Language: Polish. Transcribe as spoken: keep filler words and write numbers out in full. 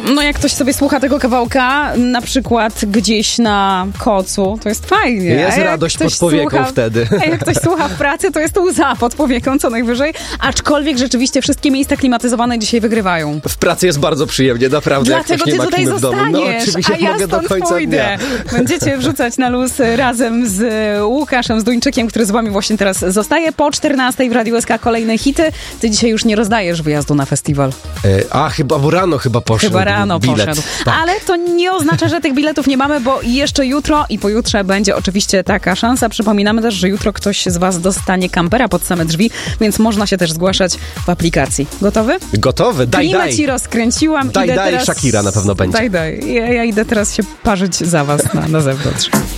No jak ktoś sobie słucha tego kawałka, na przykład gdzieś na kocu, to jest fajnie. Jest radość pod powieką słucha, wtedy. A jak ktoś słucha w pracy, to jest łza pod powieką co najwyżej. Aczkolwiek rzeczywiście wszystkie miejsca klimatyzowane dzisiaj wygrywają. W pracy jest bardzo przyjemnie, naprawdę. Dlatego jak ty nie tutaj ma w domu. No, oczywiście a ja mogę stąd do końca pójdę. dnia. Będziecie wrzucać na luz razem z Łukaszem, z Duńczykiem, który z wami właśnie teraz zostaje. Po czternastej w Radiu S K kolejne hity. Ty dzisiaj już nie rozdajesz wyjazdu na festiwal. E, a, chyba, bo rano chyba poszedł Chyba rano bilet. poszedł. Tak. Ale to nie oznacza, że tych biletów nie mamy, bo jeszcze jutro i pojutrze będzie oczywiście taka szansa. Przypominamy też, że jutro ktoś z was dostanie kampera pod same drzwi, więc można się też zgłaszać w aplikacji. Gotowy? Gotowy? Daj, Klimat daj. ci rozkręciłam. Daj, idę daj, teraz... Shakira na pewno będzie. Daj, daj. Ja, ja idę teraz się parzyć za was na, na zewnątrz.